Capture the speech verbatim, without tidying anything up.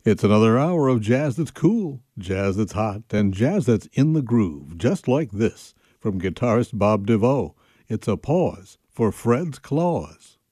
It's another hour of jazz that's cool, jazz that's hot, and jazz that's in the groove, just like this from guitarist Bob DeVoe. It's a pause for Fred's Claws.